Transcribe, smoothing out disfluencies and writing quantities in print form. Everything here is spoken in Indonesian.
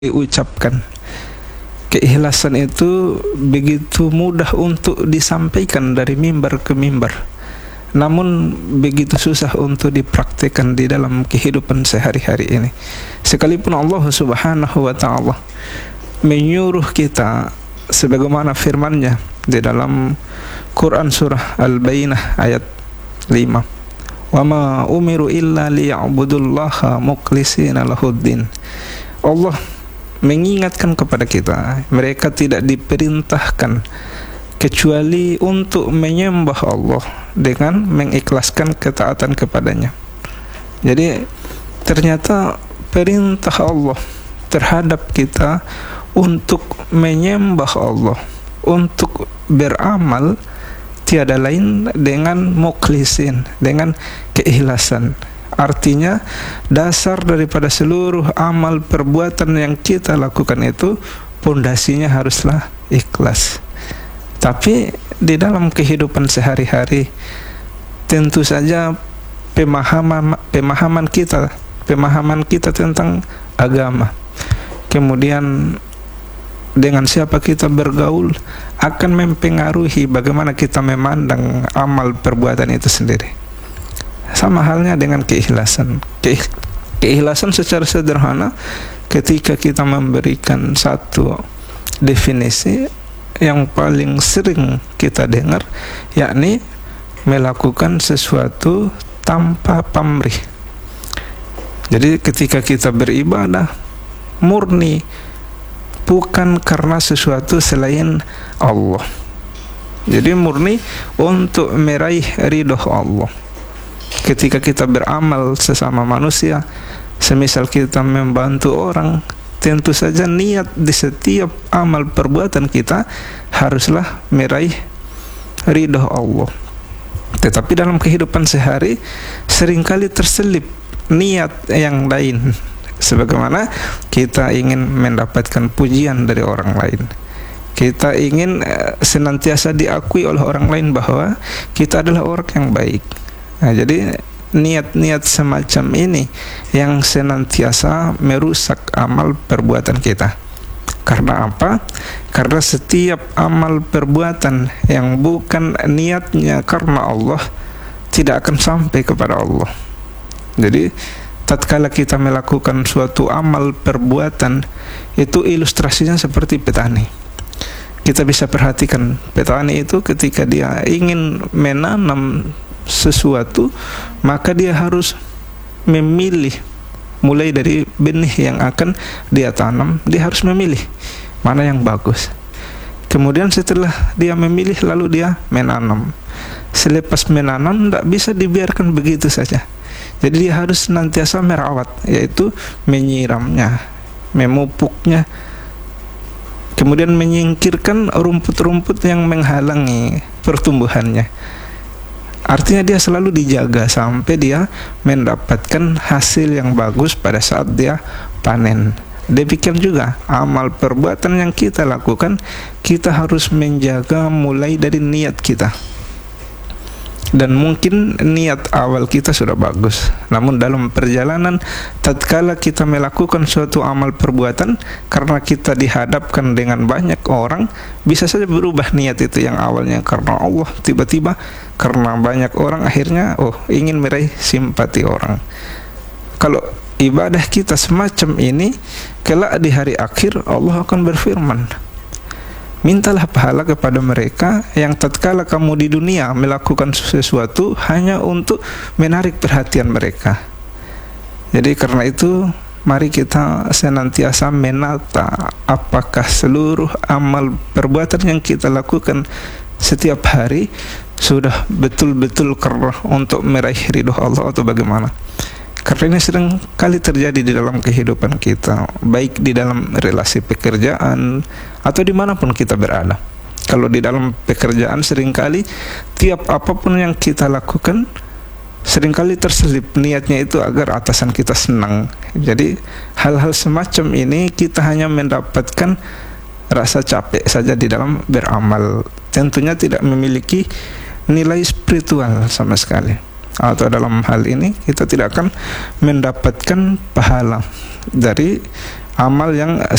diucapkan. Keikhlasan itu begitu mudah untuk disampaikan dari mimbar ke mimbar, namun begitu susah untuk dipraktikkan di dalam kehidupan sehari-hari ini. Sekalipun Allah Subhanahu wa ta'ala menyuruh kita sebagaimana firman-Nya di dalam Quran surah Al-Bayyinah ayat 5, "Wa ma umiru illa liya'budullaha mukhlishina lahuddin." Allah mengingatkan kepada kita, mereka tidak diperintahkan kecuali untuk menyembah Allah dengan mengikhlaskan ketaatan kepadanya. Jadi ternyata perintah Allah terhadap kita untuk menyembah Allah, untuk beramal tiada lain dengan mukhlisin, dengan keikhlasan. Artinya dasar daripada seluruh amal perbuatan yang kita lakukan itu pondasinya haruslah ikhlas. Tapi di dalam kehidupan sehari-hari tentu saja pemahaman kita tentang agama, kemudian dengan siapa kita bergaul akan mempengaruhi bagaimana kita memandang amal perbuatan itu sendiri. Sama halnya dengan keikhlasan. Keikhlasan secara sederhana, ketika kita memberikan satu definisi yang paling sering kita dengar, yakni melakukan sesuatu tanpa pamrih. Jadi ketika kita beribadah murni, bukan karena sesuatu selain Allah. Jadi murni untuk meraih ridho Allah. Ketika kita beramal sesama manusia, semisal kita membantu orang, tentu saja niat di setiap amal perbuatan kita haruslah meraih ridho Allah. Tetapi dalam kehidupan sehari seringkali terselip niat yang lain, sebagaimana kita ingin mendapatkan pujian dari orang lain, kita ingin senantiasa diakui oleh orang lain bahwa kita adalah orang yang baik. Nah, jadi niat-niat semacam ini yang senantiasa merusak amal perbuatan kita. Karena apa? Karena setiap amal perbuatan yang bukan niatnya karena Allah tidak akan sampai kepada Allah. Jadi tatkala kita melakukan suatu amal perbuatan, itu ilustrasinya seperti petani. Kita bisa perhatikan petani itu ketika dia ingin menanam sesuatu, maka dia harus memilih mulai dari benih yang akan dia tanam. Dia harus memilih mana yang bagus. Kemudian setelah dia memilih, lalu dia menanam. Selepas menanam tidak bisa dibiarkan begitu saja. Jadi dia harus senantiasa merawat, yaitu menyiramnya, memupuknya, kemudian menyingkirkan rumput-rumput yang menghalangi pertumbuhannya. Artinya dia selalu dijaga sampai dia mendapatkan hasil yang bagus pada saat dia panen. Demikian juga amal perbuatan yang kita lakukan, kita harus menjaga mulai dari niat kita. Dan mungkin niat awal kita sudah bagus, namun dalam perjalanan tatkala kita melakukan suatu amal perbuatan, karena kita dihadapkan dengan banyak orang, bisa saja berubah niat itu yang awalnya karena Allah, tiba-tiba karena banyak orang akhirnya ingin meraih simpati orang. Kalau ibadah kita semacam ini, kelak di hari akhir Allah akan berfirman, mintalah pahala kepada mereka yang tatkala kamu di dunia melakukan sesuatu hanya untuk menarik perhatian mereka. Jadi karena itu mari kita senantiasa menata apakah seluruh amal perbuatan yang kita lakukan setiap hari sudah betul-betul karena untuk meraih ridho Allah atau bagaimana. Karena ini sering kali terjadi di dalam kehidupan kita, baik di dalam relasi pekerjaan atau dimanapun kita berada. Kalau di dalam pekerjaan seringkali tiap apapun yang kita lakukan seringkali terselip niatnya itu agar atasan kita senang. Jadi hal-hal semacam ini kita hanya mendapatkan rasa capek saja di dalam beramal, tentunya tidak memiliki nilai spiritual sama sekali. Atau dalam hal ini kita tidak akan mendapatkan pahala dari amal yang